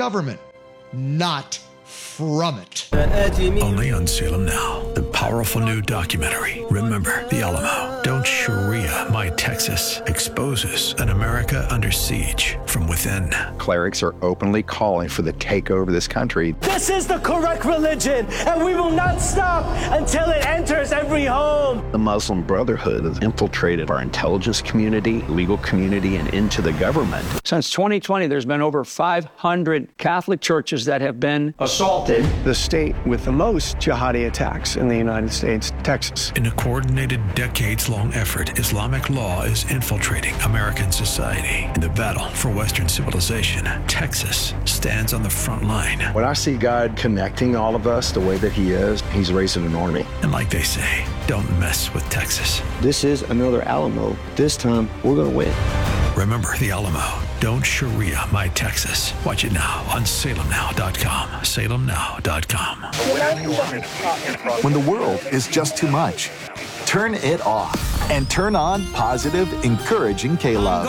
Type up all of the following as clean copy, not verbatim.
government, not from it. Only on Salem Now, the powerful new documentary, Remember the Alamo. Don't Sharia My Texas, exposes an America under siege from within. Clerics are openly calling for the takeover of this country. This is the correct religion, and we will not stop until it enters every home. The Muslim Brotherhood has infiltrated our intelligence community, legal community, and into the government. Since 2020, there's been over 500 Catholic churches that have been assaulted. The state with the most jihadi attacks in the United States, Texas. In a coordinated, decades-long effort, Islamic law is infiltrating American society. In the battle for Western civilization, Texas stands on the front line. When I see God connecting all of us the way that he is, he's raising an army. And like they say, don't mess with Texas. This is another Alamo. This time, we're going to win. Remember the Alamo. Don't Sharia My Texas. Watch it now on salemnow.com. salemnow.com. When the world is just too much, turn it off and turn on positive, encouraging K-Love.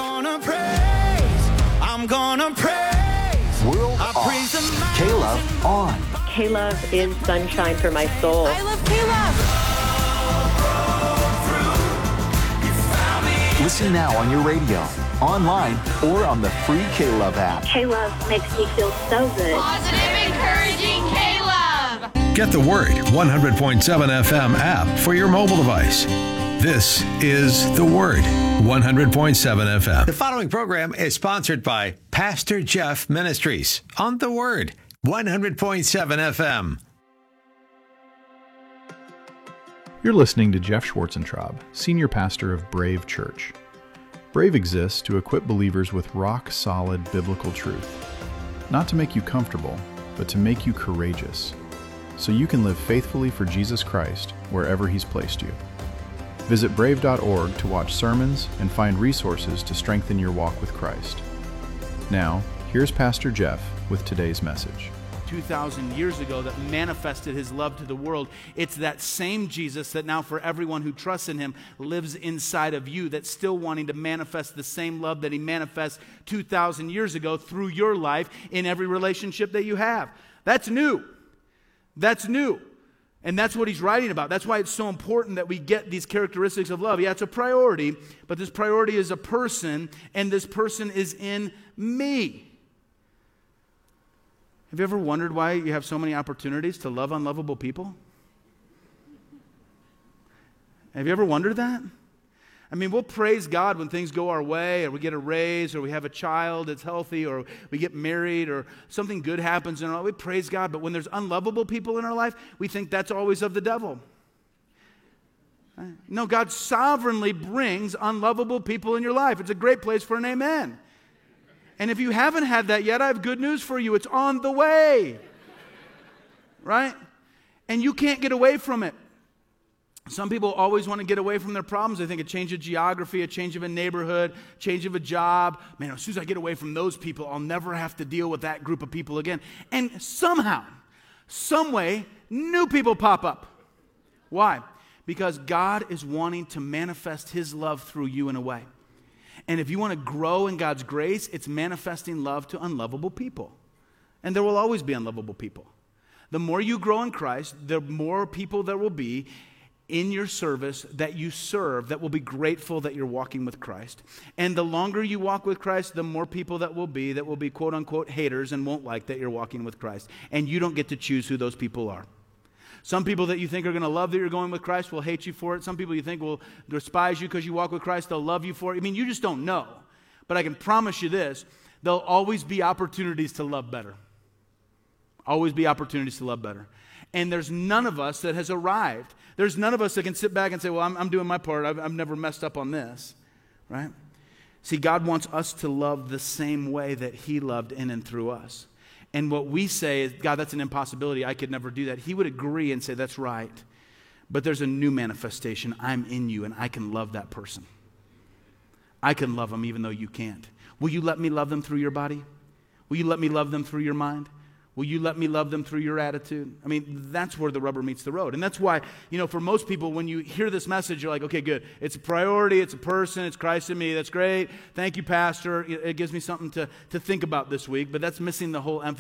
I'm gonna praise. World off. K-Love on. K-Love is sunshine for my soul. I love K-Love. Listen now on your radio, online, or on the free K-Love app. K-Love makes me feel so good. Positive, encouraging K-Love. Get the Word 100.7 FM app for your mobile device. This is The Word 100.7 FM. The following program is sponsored by Pastor Jeff Ministries on The Word 100.7 FM. You're listening to Jeff Schwarzentraub, Senior Pastor of Brave Church. Brave exists to equip believers with rock-solid biblical truth, not to make you comfortable, but to make you courageous, so you can live faithfully for Jesus Christ wherever He's placed you. Visit brave.org to watch sermons and find resources to strengthen your walk with Christ. Now, here's Pastor Jeff with today's message. 2,000 years ago that manifested his love to the world. It's that same Jesus that now for everyone who trusts in him lives inside of you, that's still wanting to manifest the same love that he manifests 2,000 years ago through your life in every relationship that you have. That's new. That's new. And that's what he's writing about. That's why it's so important that we get these characteristics of love. Yeah, it's a priority, but this priority is a person, and this person is in me. Have you ever wondered why you have so many opportunities to love unlovable people? Have you ever wondered that? I mean, we'll praise God when things go our way, or we get a raise, or we have a child that's healthy, or we get married, or something good happens in our life. We praise God, but when there's unlovable people in our life, we think that's always of the devil. No, God sovereignly brings unlovable people in your life. It's a great place for an amen. And if you haven't had that yet, I have good news for you. It's on the way. Right? And you can't get away from it. Some people always want to get away from their problems. They think a change of geography, a change of a neighborhood, change of a job. Man, as soon as I get away from those people, I'll never have to deal with that group of people again. And somehow, some way, new people pop up. Why? Because God is wanting to manifest his love through you in a way. And if you want to grow in God's grace, it's manifesting love to unlovable people. And there will always be unlovable people. The more you grow in Christ, the more people there will be in your service that you serve that will be grateful that you're walking with Christ. And the longer you walk with Christ, the more people that will be quote unquote haters and won't like that you're walking with Christ. And you don't get to choose who those people are. Some people that you think are going to love that you're going with Christ will hate you for it. Some people you think will despise you because you walk with Christ, they'll love you for it. I mean, you just don't know. But I can promise you this, there'll always be opportunities to love better. Always be opportunities to love better. And there's none of us that has arrived. There's none of us that can sit back and say, well, I'm doing my part. I've never messed up on this. Right? See, God wants us to love the same way that he loved in and through us. And what we say is, God, that's an impossibility. I could never do that. He would agree and say, that's right. But there's a new manifestation. I'm in you, and I can love that person. I can love them even though you can't. Will you let me love them through your body? Will you let me love them through your mind? Will you let me love them through your attitude? I mean, that's where the rubber meets the road. And that's why, for most people, when you hear this message, you're like, okay, good. It's a priority. It's a person. It's Christ in me. That's great. Thank you, Pastor. It gives me something to think about this week. But that's missing the whole emphasis.